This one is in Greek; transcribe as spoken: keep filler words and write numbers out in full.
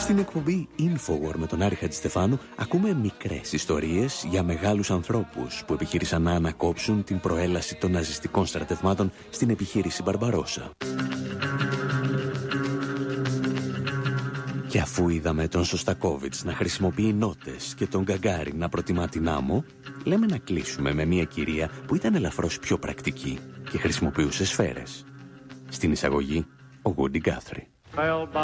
Στην εκπομπή Infowar με τον Άρη Χατζηστεφάνου ακούμε μικρές ιστορίες για μεγάλους ανθρώπους που επιχείρησαν να ανακόψουν την προέλαση των ναζιστικών στρατευμάτων στην επιχείρηση Μπαρμπαρόσα. Και αφού είδαμε τον Σωστακόβιτς να χρησιμοποιεί νότες και τον Γκαγκάριν να προτιμά την άμμο, λέμε να κλείσουμε με μια κυρία που ήταν ελαφρώς πιο πρακτική και χρησιμοποιούσε σφαίρες. Στην εισαγωγή, ο Woody Guthrie.